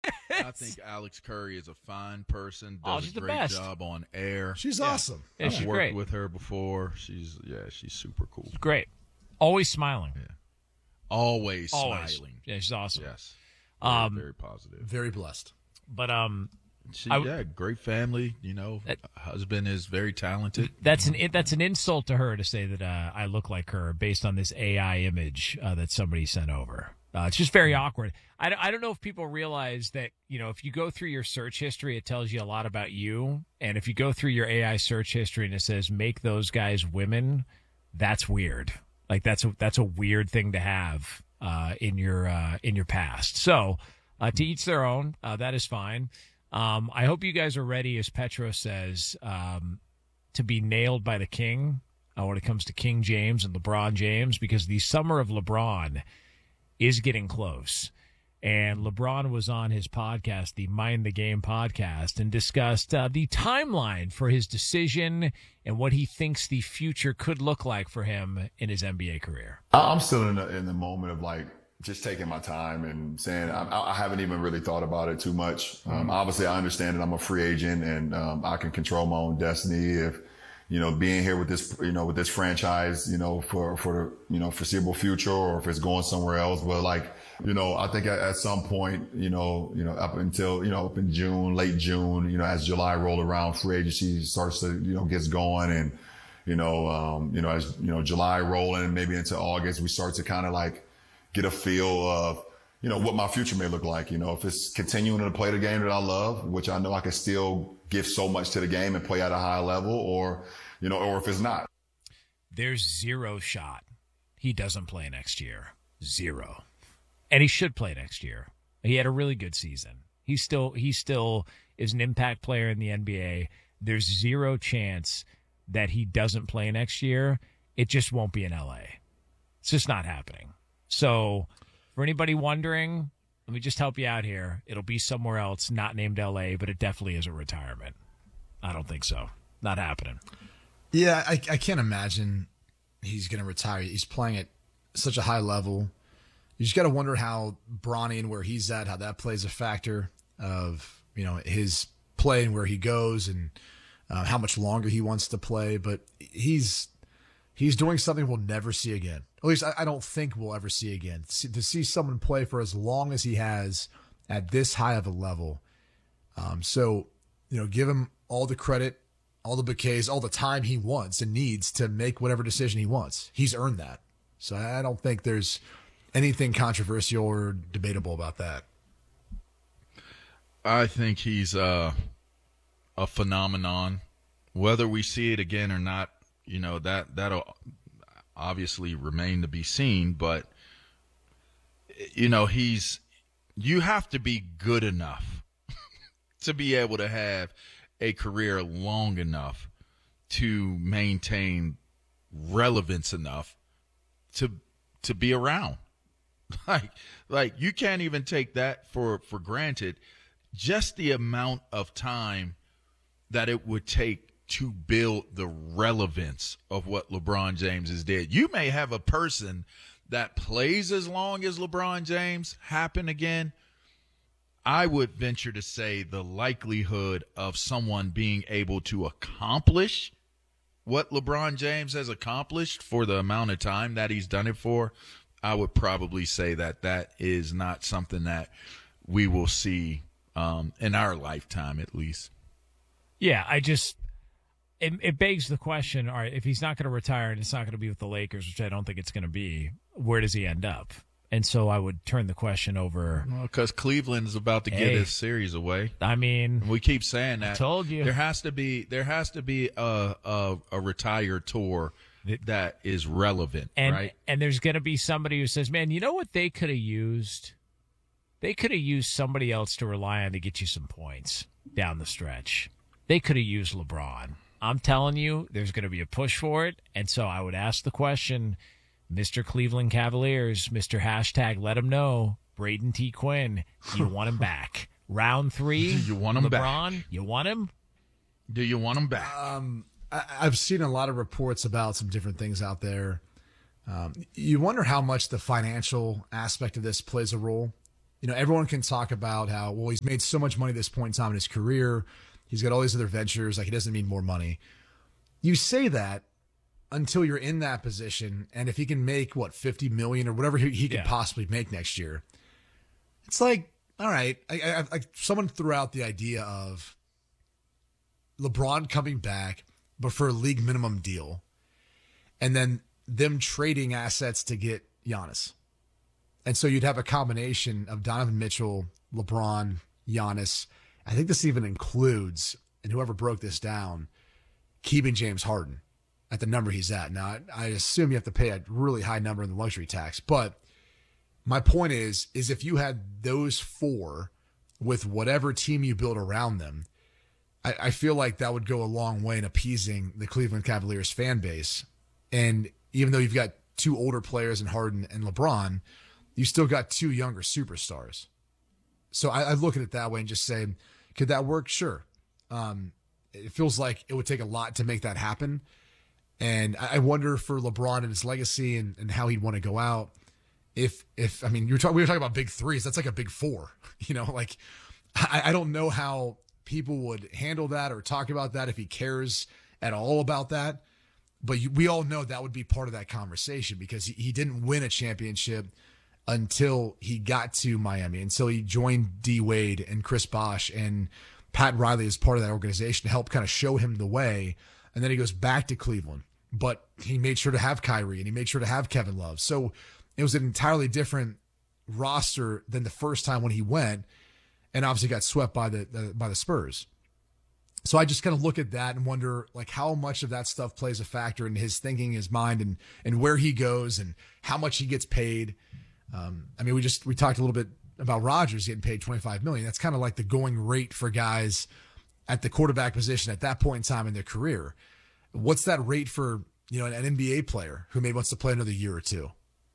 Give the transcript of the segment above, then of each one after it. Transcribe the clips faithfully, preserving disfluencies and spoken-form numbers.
I think Alex Curry is a fine person. Oh, Does she's a the great best. job on air. She's Yeah. awesome. Yeah, I've she's worked great. with her before. She's yeah, she's super cool. She's great. Always smiling. Yeah. Always, Always. smiling. Yeah, she's awesome. Yes. Very, Um, very positive. Very blessed. But um, She, I- yeah, great family. You know, That- husband is very talented. that's an that's an insult to her to say that uh, I look like her based on this A I image uh, that somebody sent over. Uh, it's just very awkward. I don't, I don't know if people realize that, you know, if you go through your search history, it tells you a lot about you. And if you go through your A I search history and it says make those guys women, that's weird. Like that's a that's a weird thing to have uh, in your uh, in your past. So uh, to each their own. Uh, that is fine. Um, I hope you guys are ready, as Petro says, um, to be nailed by the king uh, when it comes to King James and LeBron James, because the summer of LeBron is getting close. And LeBron was on his podcast, the Mind the Game podcast, and discussed uh, the timeline for his decision and what he thinks the future could look like for him in his N B A career. I- I'm still in the, in the moment of like just taking my time and saying I, I haven't even really thought about it too much. Um, obviously, I understand that I'm a free agent and um, I can control my own destiny. If you know, being here with this, you know, with this franchise, you know, for for you know foreseeable future, or if it's going somewhere else. But like, you know, I think at, at some point, you know, you know, up until you know, up in June, late June, you know, as July roll around, free agency starts to you know gets going, and you know, um, you know, as you know, July rolling, maybe into August, we start to kind of like get a feel of, you know, what my future may look like. You know, if it's continuing to play the game that I love, which I know I can still give so much to the game and play at a high level, or, you know, or if it's not. There's zero shot he doesn't play next year. Zero. And he should play next year. He had a really good season. He still he still is an impact player in the N B A. There's zero chance that he doesn't play next year. It just won't be in L A. It's just not happening. So for anybody wondering, let me just help you out here. It'll be somewhere else, not named L A, but it definitely is a retirement. I don't think so. Not happening. Yeah, I, I can't imagine he's going to retire. He's playing at such a high level. You just got to wonder how Bronny and where he's at, how that plays a factor of, you know, his play and where he goes and uh, how much longer he wants to play. But he's he's doing something we'll never see again. At least I, I don't think we'll ever see again. See, to see someone play for as long as he has at this high of a level. Um, so, you know, give him all the credit, all the bouquets, all the time he wants and needs to make whatever decision he wants. He's earned that. So I don't think there's anything controversial or debatable about that. I think he's uh, a phenomenon. Whether we see it again or not, you know, that, that'll obviously remain to be seen. But, you know, he's – you have to be good enough to be able to have a career long enough to maintain relevance enough to to be around. Like, like you can't even take that for, for granted. Just the amount of time that it would take to build the relevance of what LeBron James has did. You may have a person that plays as long as LeBron James happen again. I would venture to say the likelihood of someone being able to accomplish what LeBron James has accomplished for the amount of time that he's done it for, I would probably say that that is not something that we will see um, in our lifetime, at least. Yeah, I just it, it begs the question, all right, if he's not going to retire and it's not going to be with the Lakers, which I don't think it's going to be, where does he end up? And so I would turn the question over. Well, because Cleveland is about to Hey. give this series away. I mean, We keep saying that. I told you. There has to be there has to be a a, a retired tour that is relevant, and right? and there's going to be somebody who says, man, you know what they could have used? They could have used somebody else to rely on to get you some points down the stretch. They could have used LeBron. I'm telling you, there's going to be a push for it. And so I would ask the question, Mister Cleveland Cavaliers, Mister Hashtag, let him know, Braden T. Quinn, you want him back. Round three, You want him LeBron, back. you want him? Do you want him back? Um, I, I've seen a lot of reports about some different things out there. Um, you wonder how much the financial aspect of this plays a role. you know, everyone can talk about how, well, he's made so much money at this point in time in his career. He's got all these other ventures. Like, he doesn't need more money. You say that until you're in that position. And if he can make, what, fifty million or whatever he, he could Yeah. possibly make next year, it's like, all right. I, I, I, someone threw out the idea of LeBron coming back, but for a league minimum deal, and then them trading assets to get Giannis. And so you'd have a combination of Donovan Mitchell, LeBron, Giannis. I think this even includes, and whoever broke this down, keeping James Harden at the number he's at. Now, I, I assume you have to pay a really high number in the luxury tax. But my point is, is if you had those four with whatever team you build around them, I, I feel like that would go a long way in appeasing the Cleveland Cavaliers fan base. And even though you've got two older players in Harden and LeBron, you still got two younger superstars. So I, I look at it that way and just say, could that work? Sure. Um, it feels like it would take a lot to make that happen. And I, I wonder for LeBron and his legacy and, and how he'd want to go out. If, if, I mean, you were talking, we were talking about big threes. That's like a big four, you know, like I, I don't know how people would handle that or talk about that if he cares at all about that. But you, we all know that would be part of that conversation because he, he didn't win a championship until he got to Miami, until he joined D Wade and Chris Bosh and Pat Riley as part of that organization to help kind of show him the way. And then he goes back to Cleveland, but he made sure to have Kyrie and he made sure to have Kevin Love. So it was an entirely different roster than the first time when he went, and obviously got swept by the, the by the Spurs. So I just kind of look at that and wonder, like, how much of that stuff plays a factor in his thinking, his mind, and and where he goes and how much he gets paid. Um, I mean, we just we talked a little bit about Rodgers getting paid twenty-five million dollars. That's kind of like the going rate for guys at the quarterback position at that point in time in their career. What's that rate for, you know, an N B A player who maybe wants to play another year or two?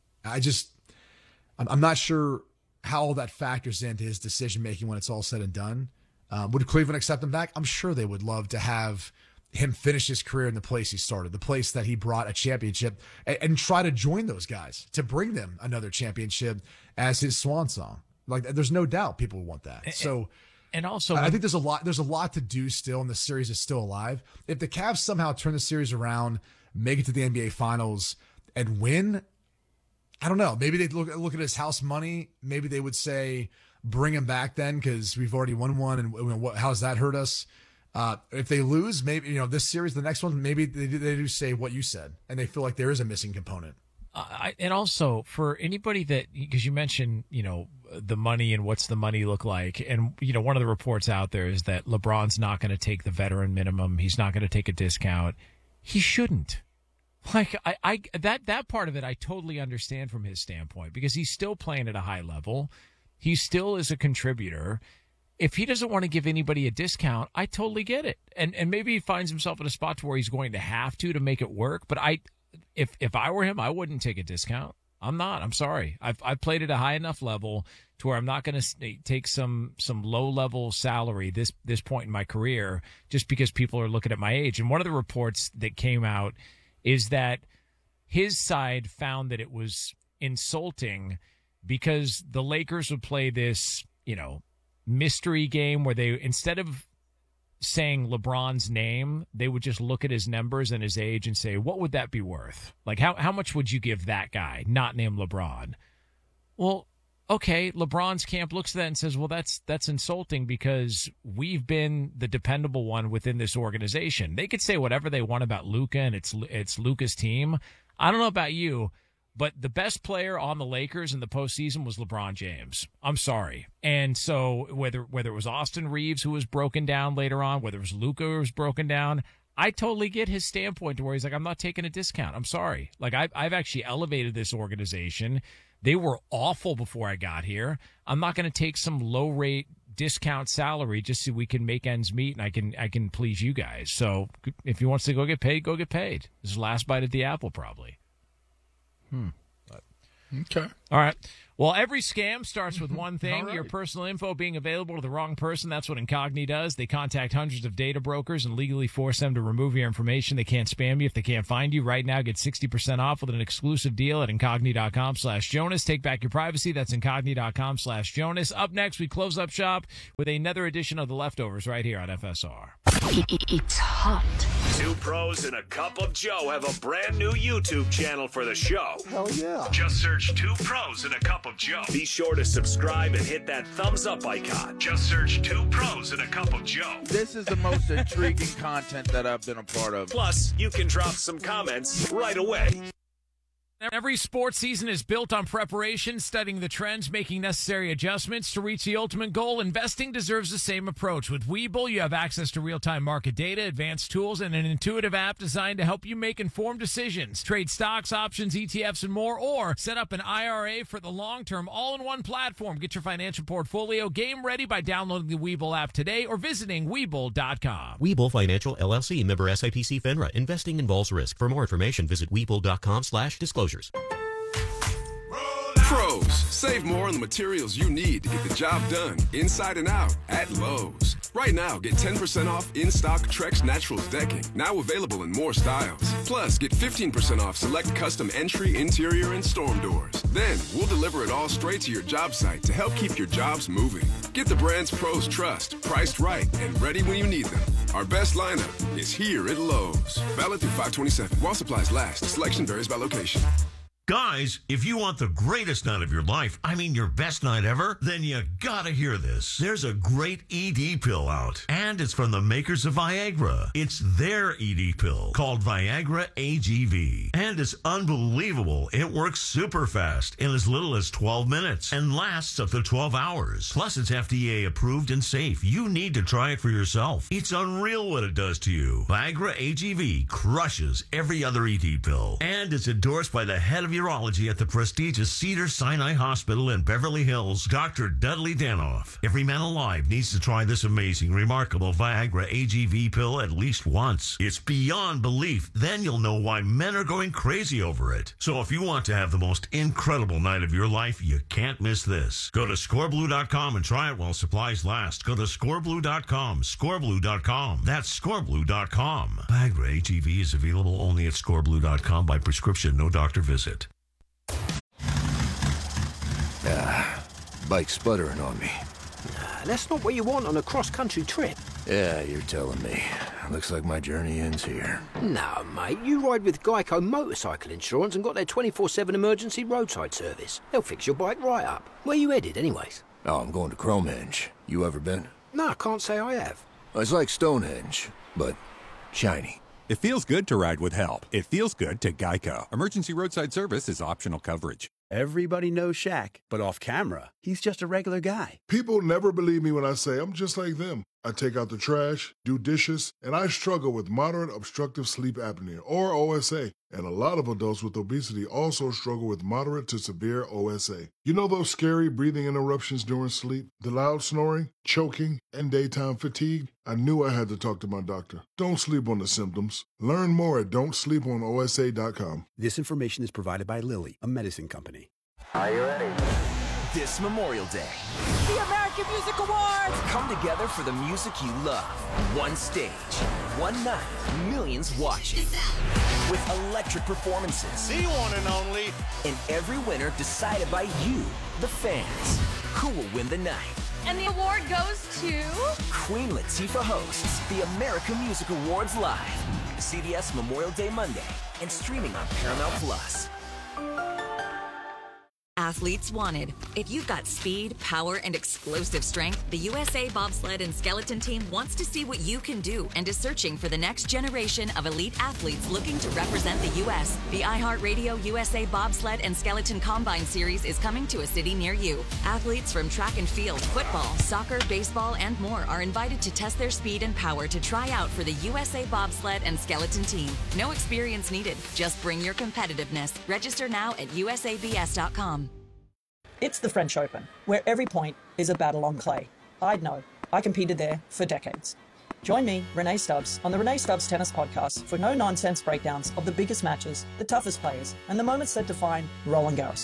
I just, I'm, I'm not sure how all that factors into his decision making when it's all said and done. Um, would Cleveland accept him back? I'm sure they would love to have him finish his career in the place he started, the place that he brought a championship, and, and try to join those guys to bring them another championship as his swan song. Like, there's no doubt people want that. So, and also, I think there's a lot. There's a lot to do still, and the series is still alive. If the Cavs somehow turn the series around, make it to the N B A Finals, and win, I don't know. Maybe they'd look look at his house money. Maybe they would say, bring him back then because we've already won one, and what, how does that hurt us? Uh, if they lose, maybe, you know, this series, the next one, maybe they do, they do say what you said, and they feel like there is a missing component. Uh, I, and also for anybody that, because you mentioned, you know, the money and what's the money look like. And, you know, one of the reports out there is that LeBron's not going to take the veteran minimum. He's not going to take a discount. He shouldn't. Like, I, I, that, that part of it, I totally understand from his standpoint because he's still playing at a high level. He still is a contributor. If he doesn't want to give anybody a discount, I totally get it. And, and maybe he finds himself in a spot to where he's going to have to, to make it work. But I, if, if I were him, I wouldn't take a discount. I'm not. I'm sorry. I've I've played at a high enough level to where I'm not going to take some some low level salary this this point in my career just because people are looking at my age. And one of the reports that came out is that his side found that it was insulting because the Lakers would play this, you know, mystery game where they, instead of saying LeBron's name, they would just look at his numbers and his age and say, what would that be worth? Like, how, how much would you give that guy not named LeBron? Well, okay, LeBron's camp looks at that and says, well, that's that's insulting because we've been the dependable one within this organization. They could say whatever they want about Luka and it's it's Luka's team. I don't know about you, but the best player on the Lakers in the postseason was LeBron James. I'm sorry. And so whether whether it was Austin Reeves who was broken down later on, whether it was Luka who was broken down, I totally get his standpoint to where he's like, I'm not taking a discount. I'm sorry. Like, I've, I've actually elevated this organization. They were awful before I got here. I'm not going to take some low-rate discount salary just so we can make ends meet and I can I can please you guys. So if he wants to go get paid, go get paid. This is the last bite at the apple, probably. Hmm. Okay. All right. Well, every scam starts with one thing, right. your personal info being available to the wrong person. That's what Incogni does. They contact hundreds of data brokers and legally force them to remove your information. They can't spam you if they can't find you. Right now, get sixty percent off with an exclusive deal at Incogni.com slash Jonas. Take back your privacy. That's Incogni.com slash Jonas. Up next, we close up shop with another edition of The Leftovers right here on F S R. It's hot. Two pros and a cup of Joe have a brand new YouTube channel for the show. Hell yeah. Just search Two Pros and a Cup of Joe. Be sure to subscribe and hit that thumbs up icon. Just search Two Pros and a Cup of Joe. This is the most intriguing content that I've been a part of. Plus, you can drop some comments right away. Every sports season is built on preparation, studying the trends, making necessary adjustments to reach the ultimate goal. Investing deserves the same approach. With Webull, you have access to real-time market data, advanced tools, and an intuitive app designed to help you make informed decisions. Trade stocks, options, E T Fs, and more, or set up an I R A for the long term, all-in-one platform. Get your financial portfolio game ready by downloading the Webull app today or visiting Webull dot com. Webull Financial, L L C, member S I P C FINRA. Investing involves risk. For more information, visit Webull dot com slash disclosures. Pros, save more on the materials you need to get the job done inside and out at Lowe's. Right now, get ten percent off in-stock Trex Naturals decking, now available in more styles. Plus, get fifteen percent off select custom entry, interior, and storm doors. Then, we'll deliver it all straight to your job site to help keep your jobs moving. Get the brands pros trust, priced right, and ready when you need them. Our best lineup is here at Lowe's. Valid through five twenty-seven. While supplies last, selection varies by location. Guys, if you want the greatest night of your life, I mean your best night ever, then you gotta hear this. There's a great E D pill out, and it's from the makers of Viagra. It's their E D pill called Viagra A G V, and it's unbelievable. It works super fast in as little as twelve minutes and lasts up to twelve hours. Plus, it's F D A approved and safe. You need to try it for yourself. It's unreal what it does to you. Viagra A G V crushes every other E D pill, and it's endorsed by the head of urology at the prestigious Cedars-Sinai Hospital in Beverly Hills, Doctor Dudley Danoff. Every man alive needs to try this amazing, remarkable Viagra A G V pill at least once. It's beyond belief. Then you'll know why men are going crazy over it. So if you want to have the most incredible night of your life, you can't miss this. Go to score blue dot com and try it while supplies last. Go to score blue dot com, score blue dot com. That's score blue dot com. Viagra A G V is available only at score blue dot com by prescription, no doctor visit. Ah, bike's sputtering on me. Nah, that's not what you want on a cross-country trip. Yeah, you're telling me. Looks like my journey ends here. No, mate, you ride with Geico Motorcycle Insurance and got their twenty-four seven emergency roadside service. They'll fix your bike right up. Where you headed, anyways? Oh, I'm going to Cromenge. You ever been? No, I can't say I have. It's like Stonehenge, but shiny. It feels good to ride with help. It feels good to Geico. Emergency roadside service is optional coverage. Everybody knows Shaq, but off camera, he's just a regular guy. People never believe me when I say I'm just like them. I take out the trash, do dishes, and I struggle with moderate obstructive sleep apnea, or O S A. And a lot of adults with obesity also struggle with moderate to severe O S A. You know those scary breathing interruptions during sleep, the loud snoring, choking, and daytime fatigue? I knew I had to talk to my doctor. Don't sleep on the symptoms. Learn more at don't sleep on O S A dot com. This information is provided by Lilly, a medicine company. Are you ready? This Memorial Day, the American Music Awards come together for the music you love. One stage, one night, millions watching. With electric performances. The one and only. And every winner decided by you, the fans. Who will win the night? And the award goes to... Queen Latifah hosts the American Music Awards live. C B S Memorial Day Monday and streaming on Paramount Plus. Athletes wanted. If you've got speed, power, and explosive strength, the U S A Bobsled and Skeleton Team wants to see what you can do and is searching for the next generation of elite athletes looking to represent the U S The iHeartRadio U S A Bobsled and Skeleton Combine Series is coming to a city near you. Athletes from track and field, football, soccer, baseball, and more are invited to test their speed and power to try out for the U S A Bobsled and Skeleton Team. No experience needed. Just bring your competitiveness. Register now at U S A B S dot com. It's the French Open, where every point is a battle on clay. I'd know. I competed there for decades. Join me, Renee Stubbs, on the Renee Stubbs Tennis Podcast for no-nonsense breakdowns of the biggest matches, the toughest players, and the moments that define Roland Garros.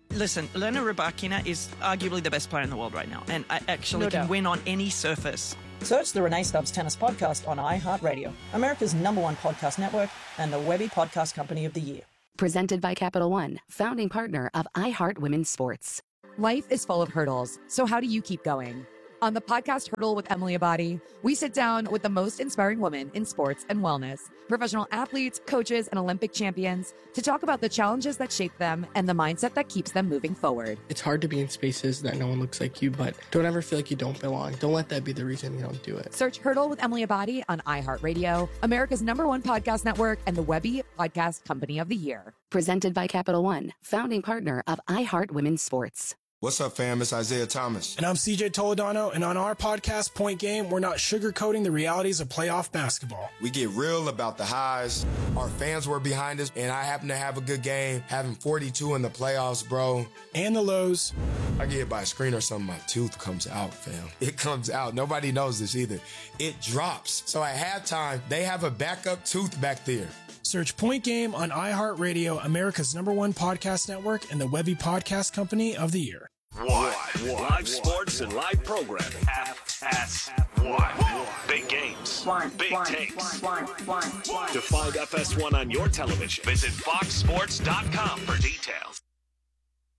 Listen, Elena Rybakina is arguably the best player in the world right now, and I actually No can doubt. win on any surface. Search the Renee Stubbs Tennis Podcast on iHeartRadio, America's number one podcast network, and the Webby Podcast Company of the Year. Presented by Capital One, founding partner of iHeart Women's Sports. Life is full of hurdles, so how do you keep going? On the podcast Hurdle with Emily Abadi, we sit down with the most inspiring women in sports and wellness, professional athletes, coaches, and Olympic champions to talk about the challenges that shape them and the mindset that keeps them moving forward. It's hard to be in spaces that no one looks like you, but don't ever feel like you don't belong. Don't let that be the reason you don't do it. Search Hurdle with Emily Abadi on iHeartRadio, America's number one podcast network, and the Webby Podcast Company of the Year. Presented by Capital One, founding partner of iHeart Women's Sports. What's up, fam? It's Isaiah Thomas. And I'm C J Toledano, and on our podcast, Point Game, we're not sugarcoating the realities of playoff basketball. We get real about the highs. Our fans were behind us, and I happen to have a good game, having forty-two in the playoffs, bro. And the lows. I get hit by a screen or something, my tooth comes out, fam. It comes out. Nobody knows this either. It drops. So at halftime, they have a backup tooth back there. Search Point Game on iHeartRadio, America's number one podcast network, and the Webby Podcast Company of the Year. One. Live sports and live programming. F S one. Big games. One. Big One. takes. One. One. One. To find F S one on your television, visit fox sports dot com for details.